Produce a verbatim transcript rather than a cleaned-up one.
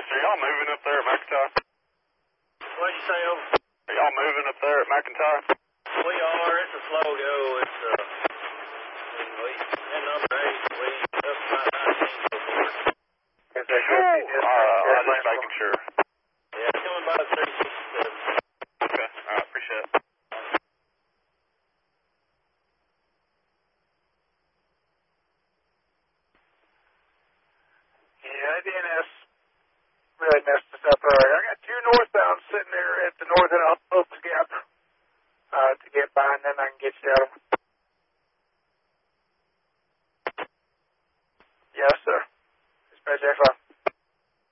Are y'all moving up there at McIntyre? What'd you say, over? Are y'all moving up there at McIntyre? We are. It's a slow go. It's, uh, we, in number eight, we up about nineteen so far. Is that good? Uh, I'm just making sure. Yeah, it's coming by three sixty-seven. Okay, all right, appreciate it. Yeah, A D N S really messed us up. All right, I got two northbound sitting there at the north end of Oaks Gap uh, to get by, and then I can get you out.